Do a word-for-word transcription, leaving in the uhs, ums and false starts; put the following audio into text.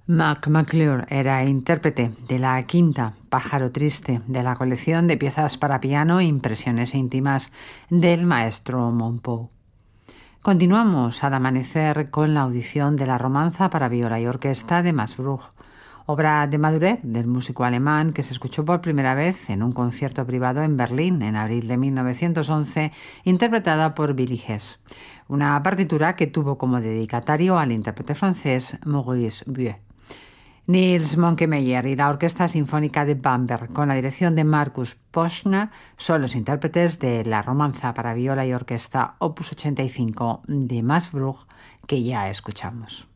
Mac McClure era intérprete de la quinta Pájaro Triste de la colección de piezas para piano e impresiones íntimas del maestro Monpou. Continuamos al amanecer con la audición de la romanza para viola y orquesta de Max Bruch, obra de Maduret del músico alemán que se escuchó por primera vez en un concierto privado en Berlín en abril de mil novecientos once, interpretada por Billy Hess, una partitura que tuvo como dedicatario al intérprete francés Maurice Buet. Nils Monkmeyer y la Orquesta Sinfónica de Bamberg, con la dirección de Markus Poschner, son los intérpretes de la romanza para viola y orquesta opus ochenta y cinco de Max Bruch que ya escuchamos.